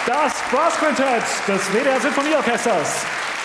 Das Brassquintett des WDR Sinfonieorchesters.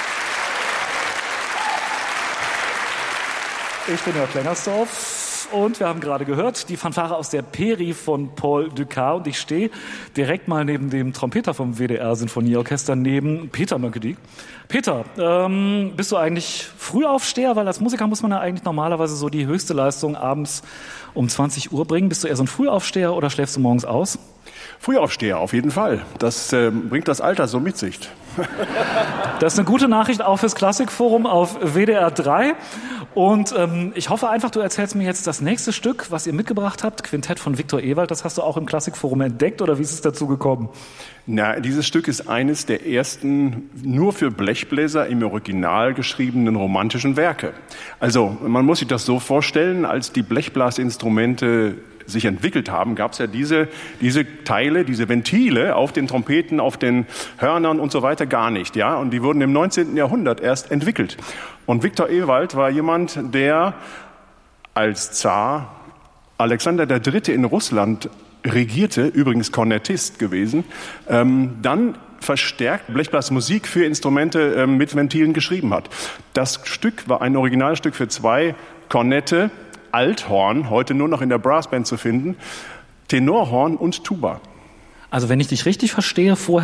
Ich bin Jörg Klengersdorf und wir haben gerade gehört, die Fanfare aus der Peri von Paul Dukas. Und ich stehe direkt mal neben dem Trompeter vom WDR Sinfonieorchester, neben Peter Mönckeberg. Peter, bist du eigentlich Frühaufsteher? Weil als Musiker muss man ja eigentlich normalerweise so die höchste Leistung abends um 20 Uhr bringen. Bist du eher so ein Frühaufsteher oder schläfst du morgens aus? Frühaufsteher, auf jeden Fall. Das bringt das Alter so mit sich. Das ist eine gute Nachricht auch fürs Klassikforum auf WDR 3. Und ich hoffe einfach, du erzählst mir jetzt das nächste Stück, was ihr mitgebracht habt, Quintett von Viktor Ewald. Das hast du auch im Klassikforum entdeckt oder wie ist es dazu gekommen? Na, dieses Stück ist eines der ersten nur für Blechbläser im Original geschriebenen romantischen Werke. Also man muss sich das so vorstellen, als die Blechblasinstrumente sich entwickelt haben, gab es ja diese Teile, diese Ventile auf den Trompeten, auf den Hörnern und so weiter gar nicht, ja. Und die wurden im 19. Jahrhundert erst entwickelt. Und Viktor Ewald war jemand, der als Zar Alexander III. In Russland regierte, übrigens Kornettist gewesen, dann verstärkt Blechblasmusik für Instrumente mit Ventilen geschrieben hat. Das Stück war ein Originalstück für 2 Kornette, Althorn, heute nur noch in der Brassband zu finden, Tenorhorn und Tuba. Also wenn ich dich richtig verstehe, vorher